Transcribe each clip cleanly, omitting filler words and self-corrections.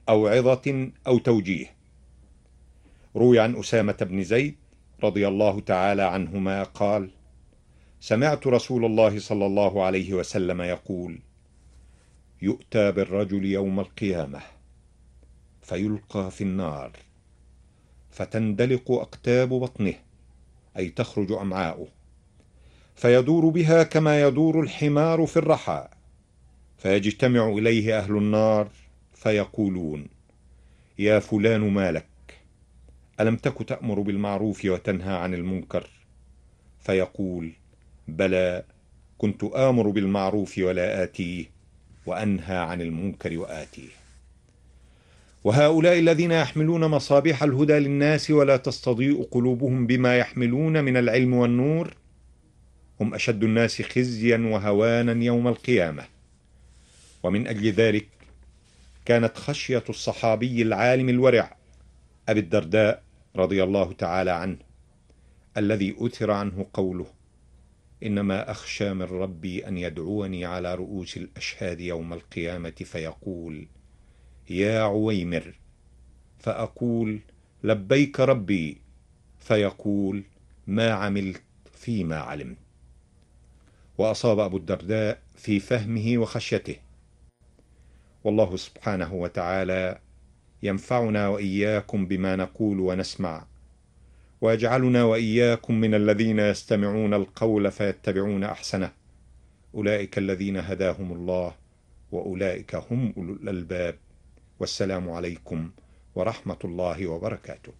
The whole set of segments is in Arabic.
أو عظة أو توجيه. روي عن أسامة بن زيد رضي الله تعالى عنهما قال: سمعت رسول الله صلى الله عليه وسلم يقول: يؤتى بالرجل يوم القيامة فيلقى في النار فتندلق أقتاب بطنه، أي تخرج أمعاؤه، فيدور بها كما يدور الحمار في الرحى، فيجتمع إليه أهل النار فيقولون: يا فلان ما لك؟ ألم تك تأمر بالمعروف وتنهى عن المنكر؟ فيقول: بلى، كنت آمر بالمعروف ولا آتيه، وأنهى عن المنكر وآتيه. وهؤلاء الذين يحملون مصابيح الهدى للناس ولا تستضيء قلوبهم بما يحملون من العلم والنور هم أشد الناس خزيا وهوانا يوم القيامة. ومن أجل ذلك كانت خشية الصحابي العالم الورع أبي الدرداء رضي الله تعالى عنه، الذي أثر عنه قوله: إنما أخشى من ربي أن يدعوني على رؤوس الأشهاد يوم القيامة فيقول: يا عويمر، فأقول: لبيك ربي، فيقول: ما عملت فيما علمت. وأصاب أبو الدرداء في فهمه وخشيته. والله سبحانه وتعالى ينفعنا وإياكم بما نقول ونسمع، ويجعلنا وإياكم من الذين يستمعون القول فيتبعون أحسنه. أولئك الذين هداهم الله، وأولئك هم أولو الألباب. والسلام عليكم ورحمة الله وبركاته.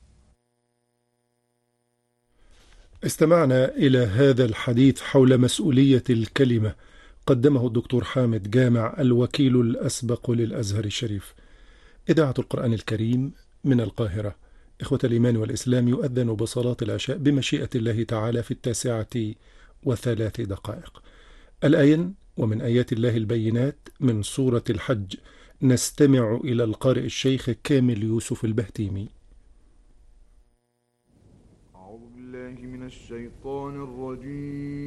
استمعنا إلى هذا الحديث حول مسؤولية الكلمة، قدمه الدكتور حامد جامع الوكيل الأسبق للأزهر الشريف. إذاعة القرآن الكريم من القاهرة. إخوة الإيمان والإسلام، يؤذن بصلاة العشاء بمشيئة الله تعالى في 9:03. الآن ومن آيات الله البينات من سورة الحج، نستمع إلى القارئ الشيخ كامل يوسف البهتيمي. أعوذ بالله من الشيطان الرجيم.